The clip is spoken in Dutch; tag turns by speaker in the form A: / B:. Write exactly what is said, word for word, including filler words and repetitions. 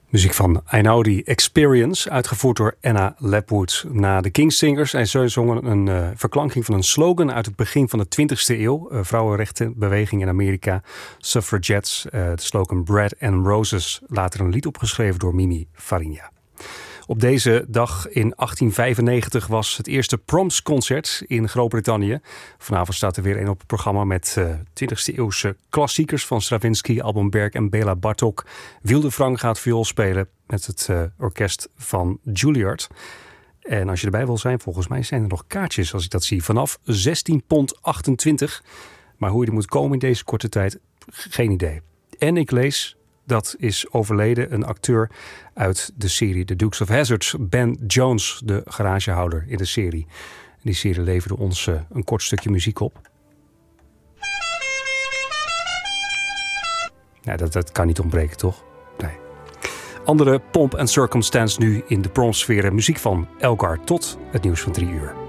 A: Muziek van I Know The Experience, uitgevoerd door Anna Lapwood. Na de Kingsingers en ze zongen een uh, verklanking van een slogan uit het begin van de twintigste eeuw. Uh, vrouwenrechtenbeweging in Amerika, suffragettes. Uh, de slogan Bread and Roses, later een lied opgeschreven door Mimi Farinha. Op deze dag in achttien vijfennegentig was het eerste Proms-concert in Groot-Brittannië. Vanavond staat er weer een op het programma met uh, twintigste eeuwse klassiekers van Stravinsky, Alban Berg en Bela Bartok. Wilde Frank gaat viool spelen met het uh, orkest van Juilliard. En als je erbij wil zijn, volgens mij zijn er nog kaartjes als ik dat zie. Vanaf zestien pond achtentwintig. Maar hoe je er moet komen in deze korte tijd, geen idee. En ik lees... Dat is overleden, een acteur uit de serie The Dukes of Hazzard. Ben Jones, de garagehouder in de serie. En die serie leverde ons uh, een kort stukje muziek op. Nou, dat, dat kan niet ontbreken, toch? Nee. Andere pomp en circumstance nu in de Proms-sfeer. Muziek van Elgar tot het nieuws van drie uur.